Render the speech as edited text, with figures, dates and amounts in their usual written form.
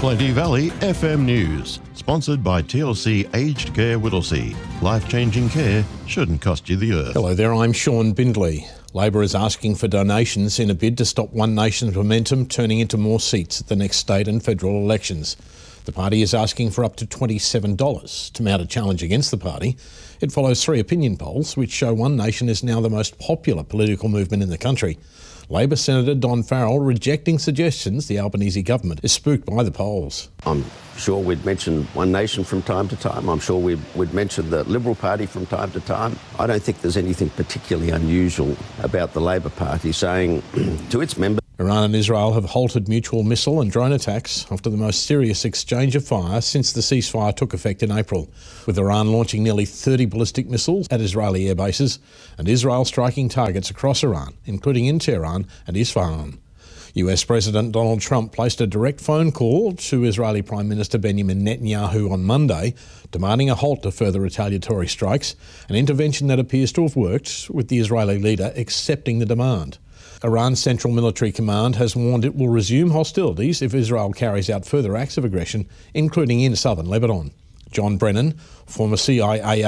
Plenty Valley FM News, sponsored by TLC Aged Care Whittlesea. Life-changing care shouldn't cost you the earth. Hello there, I'm Sean Bindley. Labor is asking for donations in a bid to stop One Nation's momentum turning into more seats at the next state and federal elections. The party is asking for up to $27 to mount a challenge against the party. It follows 3 opinion polls which show One Nation is now the most popular political movement in the country. Labor Senator Don Farrell rejecting suggestions the Albanese government is spooked by the polls. I'm sure we'd mention One Nation from time to time. I'm sure we'd mention the Liberal Party from time to time. I don't think there's anything particularly unusual about the Labor Party saying to its members. Iran and Israel have halted mutual missile and drone attacks after the most serious exchange of fire since the ceasefire took effect in April, with Iran launching nearly 30 ballistic missiles at Israeli air bases and Israel striking targets across Iran, including in Tehran and Isfahan. US President Donald Trump placed a direct phone call to Israeli Prime Minister Benjamin Netanyahu on Monday, demanding a halt to further retaliatory strikes, an intervention that appears to have worked, with the Israeli leader accepting the demand. Iran's Central Military Command has warned it will resume hostilities if Israel carries out further acts of aggression, including in southern Lebanon. John Brennan, former CIA